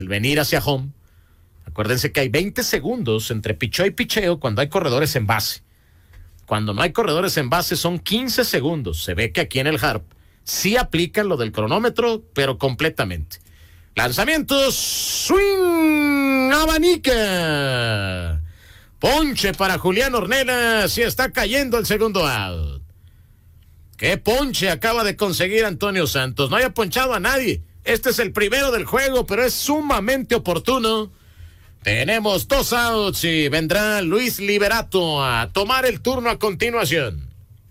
el venir hacia home. Acuérdense que hay 20 segundos entre picheo y picheo cuando hay corredores en base. Cuando no hay corredores en base son 15 segundos. Se ve que aquí en el Harp sí aplican lo del cronómetro, pero completamente. Lanzamientos, swing, abanica. Ponche para Julián Ornelas y está cayendo el segundo out. ¿Qué ponche acaba de conseguir Antonio Santos? No haya ponchado a nadie. Este es el primero del juego, pero es sumamente oportuno. Tenemos 2 outs y vendrá Luis Liberato a tomar el turno a continuación.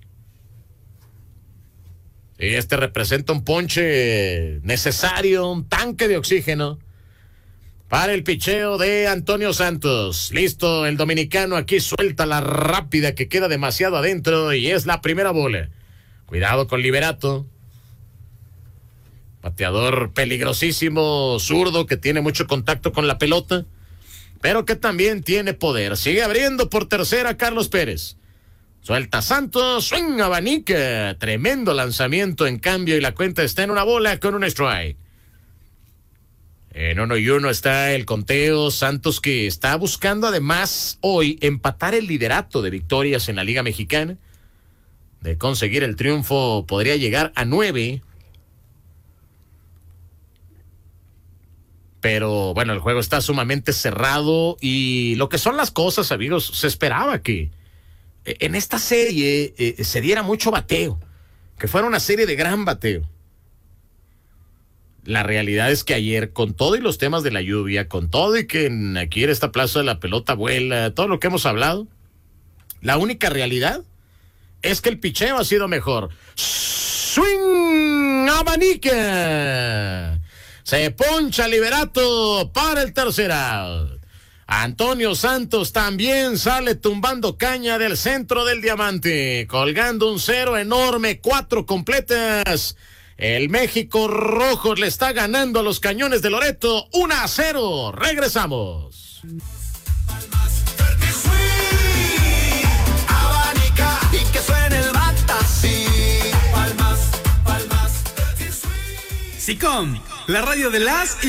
Y este representa un ponche necesario, un tanque de oxígeno para el picheo de Antonio Santos. Listo, el dominicano aquí suelta la rápida que queda demasiado adentro y es la primera bola. Cuidado con Liberato. Bateador peligrosísimo, zurdo, que tiene mucho contacto con la pelota, pero que también tiene poder. Sigue abriendo por tercera Carlos Pérez. Suelta Santos, swing, abanica. Tremendo lanzamiento en cambio y la cuenta está en una bola con un strike. En 1-1 está el conteo. Santos, que está buscando además hoy empatar el liderato de victorias en la Liga Mexicana. De conseguir el triunfo podría llegar a 9. Pero bueno, el juego está sumamente cerrado y lo que son las cosas, amigos, se esperaba que en esta serie se diera mucho bateo, que fuera una serie de gran bateo. La realidad es que ayer, con todo y los temas de la lluvia, con todo y que aquí en esta plaza la pelota vuela, todo lo que hemos hablado, la única realidad es que el picheo ha sido mejor. ¡Swing! ¡Abanica! Se poncha Liberato para el tercer out. Antonio Santos también sale tumbando caña del centro del diamante, colgando un 0 enorme, 4 completas. El México Rojo le está ganando a los Cañones de Loreto 1-0. Regresamos. SICOM, la radio de las